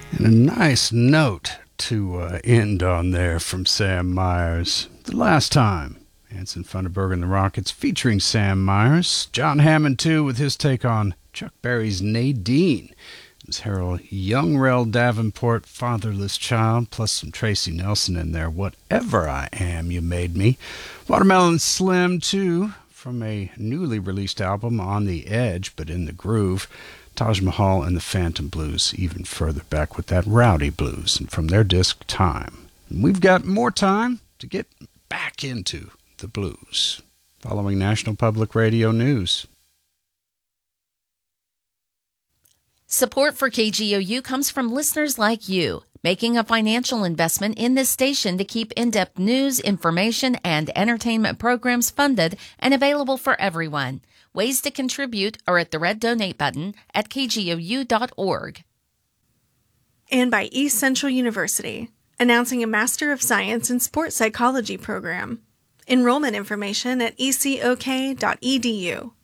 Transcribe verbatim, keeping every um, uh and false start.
And a nice note to uh, end on there from Sam Myers. The last time. Anson Funderburg and the Rockets featuring Sam Myers. John Hammond, too, with his take on Chuck Berry's Nadine. There's Harold Youngrell Davenport, Fatherless Child, plus some Tracy Nelson in there. Whatever I Am, You Made Me. Watermelon Slim, too, from a newly released album, On the Edge, but in the Groove. Taj Mahal and the Phantom Blues, even further back with that Rowdy Blues, and from their disc, Time. And we've got more time to get back into the blues, following National Public Radio News. Support for K G O U comes from listeners like you, making a financial investment in this station to keep in-depth news, information, and entertainment programs funded and available for everyone. Ways to contribute are at the red donate button at k g o u dot org. And by East Central University, announcing a Master of Science in Sports Psychology program. Enrollment information at e c o k dot e d u.